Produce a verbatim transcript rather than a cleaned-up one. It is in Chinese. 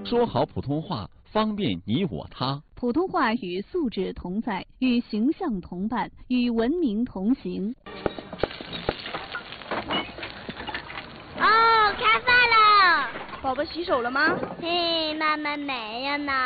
说好普通话，方便你我他。 普通话与素质同在，与形象同伴，与文明同行。 哦，开饭了！ 宝宝洗手了吗？ 嘿，妈妈没有呢。